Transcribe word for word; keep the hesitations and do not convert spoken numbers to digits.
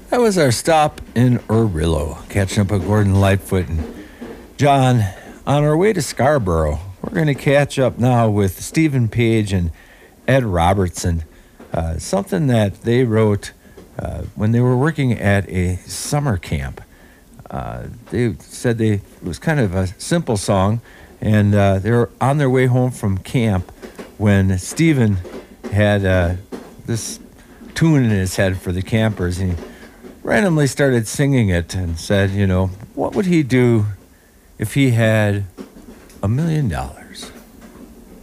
That was our stop in Orillo, catching up with Gordon Lightfoot and John. On our way to Scarborough, we're going to catch up now with Stephen Page and Ed Robertson. Uh, something that they wrote uh, when they were working at a summer camp. Uh, they said they it was kind of a simple song, and uh, they were on their way home from camp when Stephen had uh, this tune in his head for the campers, and he randomly started singing it and said, you know, what would he do if he had a million dollars?